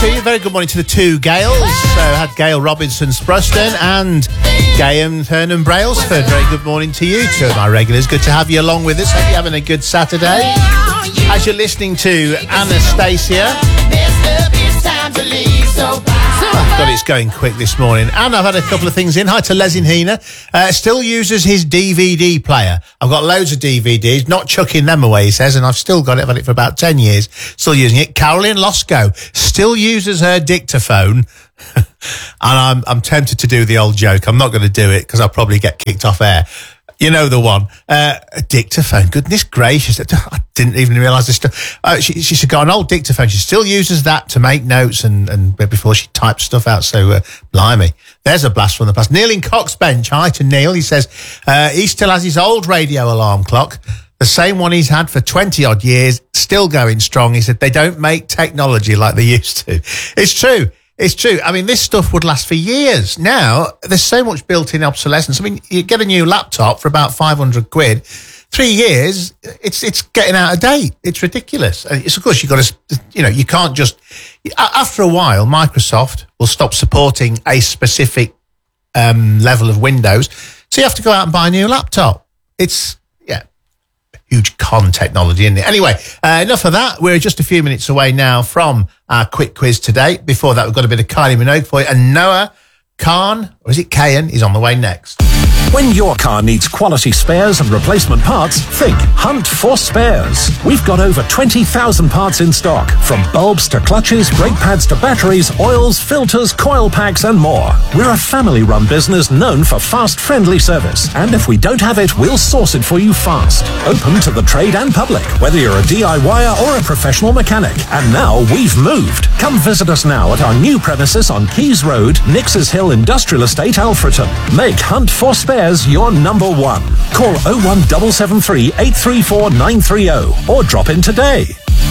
to you. Very good morning to the two Gales. Had Gail Robinson-Spruston and Graham Thurnham-Brailsford. Very good morning to you, two of my regulars. Good to have you along with us. Hope you're having a good Saturday. As you're listening to Anastacia. God, it's going quick this morning. And I've had a couple of things in. Hi to Les in Hina. Still uses his DVD player. I've got loads of DVDs, not chucking them away, he says, and I've still got it. I've had it for about 10 years. Still using it. Carolyn Losco still uses her dictaphone. And I'm tempted to do the old joke. I'm not going to do it because I'll probably get kicked off air. You know the one. A dictaphone. Goodness gracious. I didn't even realise this stuff. She's got an old dictaphone. She still uses that to make notes and before she types stuff out. So, blimey. There's a blast from the past. Neil in Coxbench. Hi to Neil. He says he still has his old radio alarm clock. The same one he's had for 20-odd years. Still going strong. He said they don't make technology like they used to. It's true. It's true. I mean, this stuff would last for years. Now, there's so much built-in obsolescence. I mean, you get a new laptop for about 500 quid. 3 years, it's getting out of date. It's ridiculous. It's, of course, you've got to, you can't just... After a while, Microsoft will stop supporting a specific level of Windows. So you have to go out and buy a new laptop. It's, huge con technology, isn't it? Anyway, enough of that. We're just a few minutes away now from our quick quiz today. Before that, we've got a bit of Kylie Minogue for you. And Noah Khan, or is it Kayan, is on the way next. When your car needs quality spares and replacement parts, think Hunt for Spares. We've got over 20,000 parts in stock, from bulbs to clutches, brake pads to batteries, oils, filters, coil packs and more. We're a family-run business known for fast, friendly service. And if we don't have it, we'll source it for you fast. Open to the trade and public, whether you're a DIYer or a professional mechanic. And now we've moved. Come visit us now at our new premises on Keys Road, Nixes Hill Industrial Estate, Alfreton. Make Hunt for Spares your number one. Call 01773 834 930 or drop in today.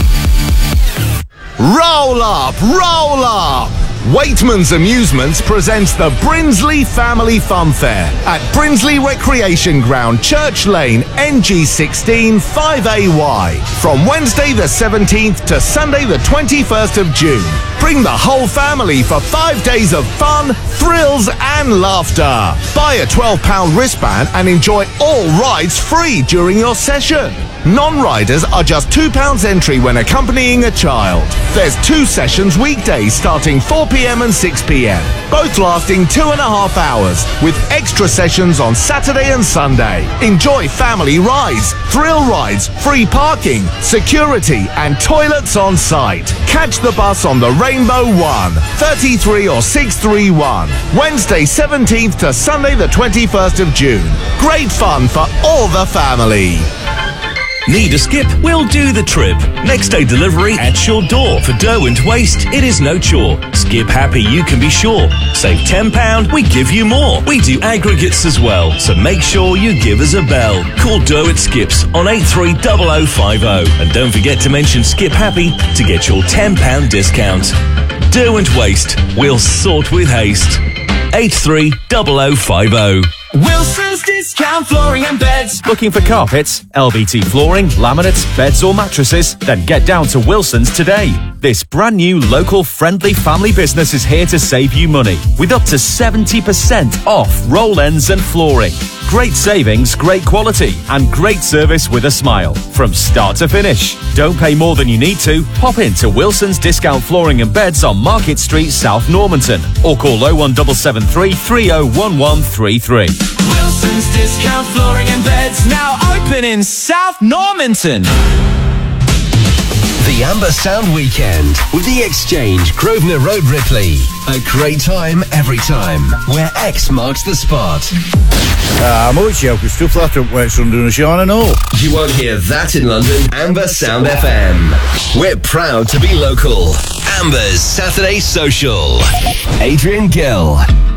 Roll up, roll up! Waitman's Amusements presents the Brinsley Family Fun Fair at Brinsley Recreation Ground, Church Lane, NG16 5AY. From Wednesday the 17th to Sunday the 21st of June. Bring the whole family for 5 days of fun, thrills and laughter. Buy a £12 wristband and enjoy all rides free during your session. Non-riders are just £2 entry when accompanying a child. There's 2 sessions weekdays starting 4 p.m. and 6 p.m, both lasting 2.5 hours, with extra sessions on Saturday and Sunday. Enjoy family rides, thrill rides, free parking, security and toilets on site. Catch the bus on the Rainbow 1, 33 or 631. Wednesday 17th to Sunday the 21st of June. Great fun for all the family. Need a skip? We'll do the trip. Next day delivery at your door. For dough and waste, it is no chore. Skip happy, you can be sure. Save £10, we give you more. We do aggregates as well, so make sure you give us a bell. Call Dough at Skips on 830050. And don't forget to mention Skip Happy to get your £10 discount. Dough and waste, we'll sort with haste. 830050. Wilson's Discount Flooring and Beds. Looking for carpets, LVT flooring, laminates, beds or mattresses? Then get down to Wilson's today. This brand new local friendly family business is here to save you money with up to 70% off roll ends and flooring. Great savings, great quality and great service with a smile from start to finish. Don't pay more than you need to. Pop into Wilson's Discount Flooring and Beds on Market Street, South Normanton, or call 01773 301133. Wilson's Discount Flooring and Beds, now open in South Normanton. The Amber Sound Weekend with The Exchange, Grosvenor Road, Ripley. A great time every time, where X marks the spot. Mauricio, stuff that up where it's under a shine and all. You won't hear that in London. Amber Sound FM. We're proud to be local. Amber's Saturday Social. Adrian Gill.